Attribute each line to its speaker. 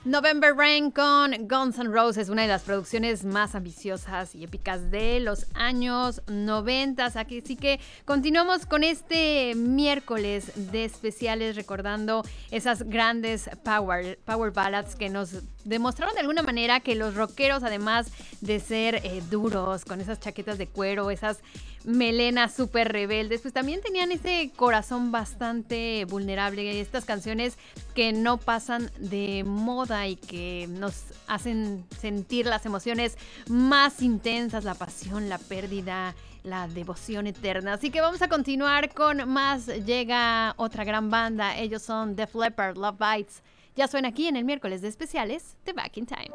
Speaker 1: November Rain con Guns N' Roses, una de las producciones más ambiciosas y épicas de los años 90. Así que continuamos con este miércoles de especiales recordando esas grandes power ballads que nos demostraron de alguna manera que los rockeros, además de ser duros, con esas chaquetas de cuero, esas melenas súper rebeldes, pues también tenían ese corazón bastante vulnerable. Estas canciones que no pasan de moda y que nos hacen sentir las emociones más intensas, la pasión, la pérdida, la devoción eterna. Así que vamos a continuar con más. Llega otra gran banda. Ellos son Def Leppard, Love Bites. Ya suena aquí en el miércoles de especiales de Back in Time.